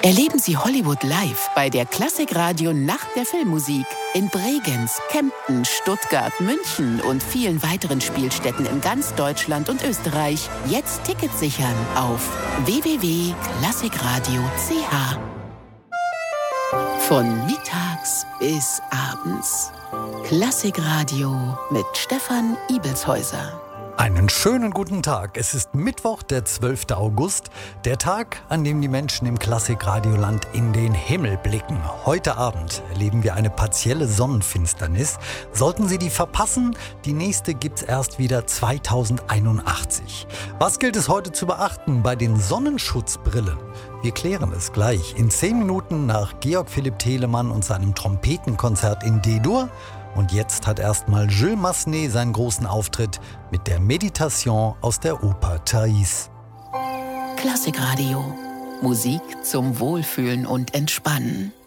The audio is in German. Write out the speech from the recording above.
Erleben Sie Hollywood live bei der Klassikradio Nacht der Filmmusik in Bregenz, Kempten, Stuttgart, München und vielen weiteren Spielstätten in ganz Deutschland und Österreich. Jetzt Tickets sichern auf www.klassikradio.ch. Von mittags bis abends. Klassikradio mit Stefan Ibelshäuser. Einen schönen guten Tag. Es ist Mittwoch, der 12. August, der Tag, an dem die Menschen im Klassikradioland in den Himmel blicken. Heute Abend erleben wir eine partielle Sonnenfinsternis. Sollten Sie die verpassen, die nächste gibt's erst wieder 2081. Was gilt es heute zu beachten bei den Sonnenschutzbrillen? Wir klären es gleich in 10 Minuten nach Georg Philipp Telemann und seinem Trompetenkonzert in D-Dur. Und jetzt hat erstmal Jules Massenet seinen großen Auftritt mit der Meditation aus der Oper Thais. Klassikradio. Musik zum Wohlfühlen und Entspannen.